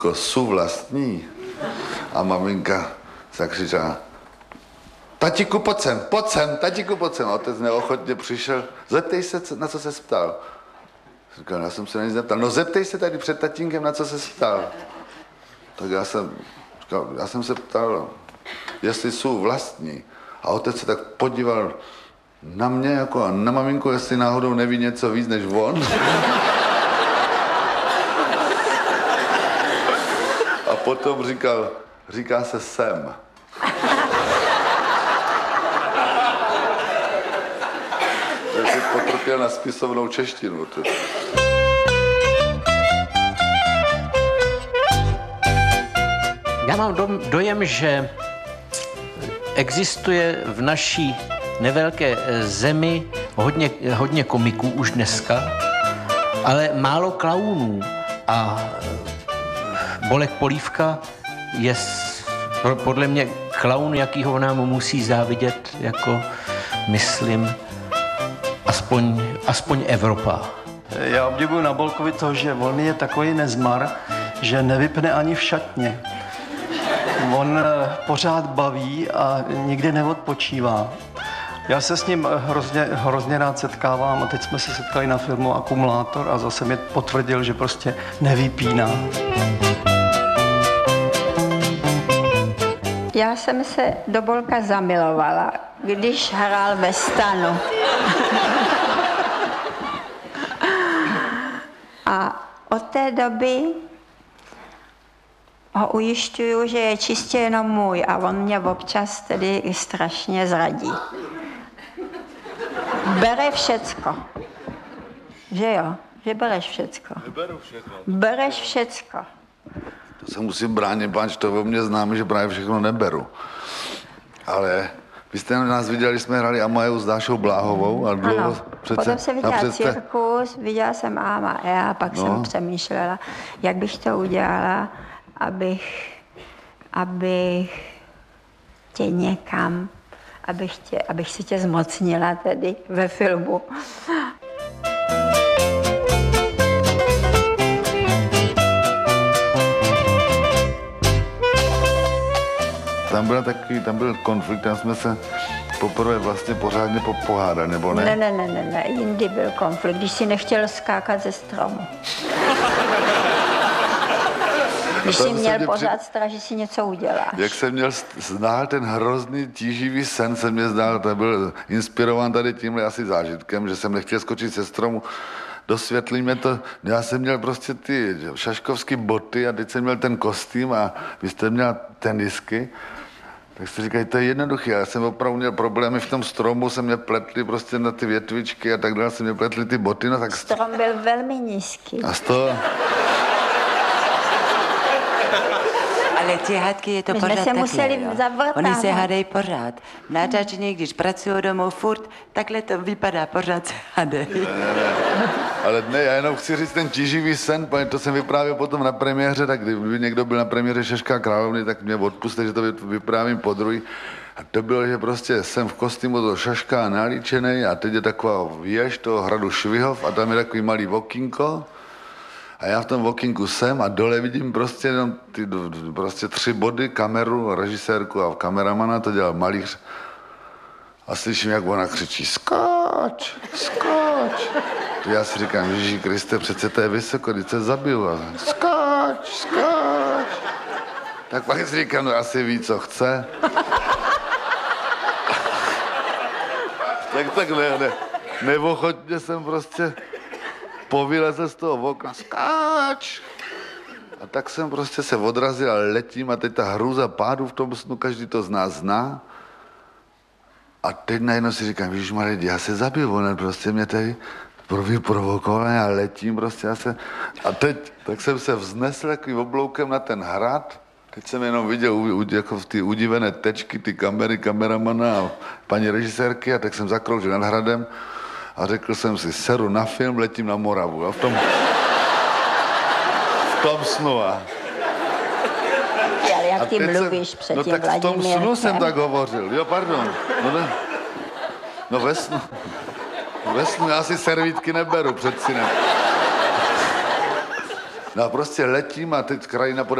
kosu vlastní. A maminka zakřičela, tatíku, pojď sem, tatíku, pojď sem. A otec neochotně přišel, zeptej se, na co se ptal. Říkal, já jsem se na nic neptal. No zeptej se tady před tatínkem, na co se ptal. Tak já jsem se ptal, jestli jsou vlastní. A otec se tak podíval na mě jako a na maminku, jestli náhodou neví něco víc než on. A potom říkal, říká se sem. Že si potrpěl na spisovnou češtinu. Já mám dojem, že existuje v naší nevelké zemi hodně komiků už dneska, ale málo klaunů. A Bolek Polívka je podle mě klaun, jakýho nám musí závidět, jako myslím, aspoň Evropa. Já obdivuju na Bolkovi to, že on je takový nezmar, že nevypne ani v šatně. On pořád baví a nikdy neodpočívá. Já se s ním hrozně rád setkávám a teď jsme se setkali na filmu Akumulátor a zase mi potvrdil, že prostě nevypíná. Já jsem se do Bolka zamilovala, když hrál ve Stanu. A od té doby ho ujišťuju, že je čistě jenom můj a on mě občas tedy strašně zradí. Bere všecko. Že jo? Že bereš všecko. Neberu všechno. Bereš všecko. To se musím bránit, páč, to o mě známe, že právě všechno neberu. Ale vy jste nás viděli, jsme hrali Amajeu s Dášou Bláhovou. A dlouho Ano, potom jsem viděla cirkus, viděla jsem Ama a pak jsem přemýšlela, jak bych to udělala, abych tě někam, abych si tě zmocnila tedy ve filmu. Tam byl konflikt, tam jsme se poprvé vlastně pořádně pohádali, nebo ne? Ne, jindy byl konflikt, když si nechtěl skákat ze stromu. Když jsi měl pořád strach, že si něco uděláš. Jak jsem měl znát ten hrozný tíživý sen, se mě zdál, to byl inspirován tady tímhle asi zážitkem, že jsem nechtěl skočit ze stromu. Dosvětlíme to, já jsem měl prostě ty šaškovské boty a teď jsem měl ten kostým a vy jste měl tenisky. Tak jste říkali, to je jednoduché, já jsem opravdu měl problémy v tom stromu, se mě pletly prostě na ty větvičky a tak dále, se mě pletly ty boty, no tak... Strom byl velmi nízký. A z toho... Ale ty hádky je to My pořád jsme se takhle, museli jo. zavrtávat. Oni se hádají pořád. Natáčení, když pracují domů furt, takhle to vypadá, pořád se hádají. Ne. Ale ne, já jenom chci říct ten tíživý sen, to jsem vyprávěl potom na premiéře, tak kdyby někdo byl na premiéře Šeška královny, tak mě odpuste, že to vyprávím podruhý. A to bylo, že prostě jsem v kostýmu do Šaška nalíčený a teď je taková věž toho hradu Švihov a tam je takový malý okýnko. A já v tom okýnku jsem a dole vidím prostě jenom ty prostě 3 body, kameru, režisérku a kameramana, to dělal malíř. A slyším, jak ona křičí, skoč, skoč. To já si říkám, Ježíši Kriste, přece to je vysoko, teď se zabiju. A skoč, skoč. Tak pak si říkám, no asi ví, co chce. tak neochotně jsem prostě povylezl z toho okna, skáč. A tak jsem prostě se odrazil a letím a teď ta hrůza pádu v tom snu, každý to z nás zná. A teď najednou si říkám, ježišmarja, já se zabiju, on prostě mě tady vyprovokoval, já letím prostě a teď tak jsem se vznesl takovým obloukem na ten hrad. Teď jsem jenom viděl jako ty udivené tečky, ty kamery, kameramana a paní režisérky a tak jsem zakroužil nad hradem a řekl jsem si, seru na film, letím na Moravu. A v tom snu. Ale jak ty mluvíš před tím tak v tom snu Vladimírkem. jsem tak hovořil. Jo, pardon. No ve snu já si servítky neberu před synem. No a prostě letím a teď krajina